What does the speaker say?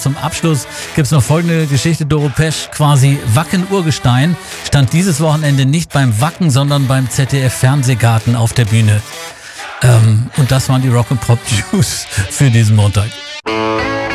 zum Abschluss gibt's noch folgende Geschichte. Doro Pesch, quasi Wacken-Urgestein, stand dieses Wochenende nicht beim Wacken, sondern beim ZDF-Fernsehgarten auf der Bühne. Und das waren die Rock and Pop News für diesen Montag.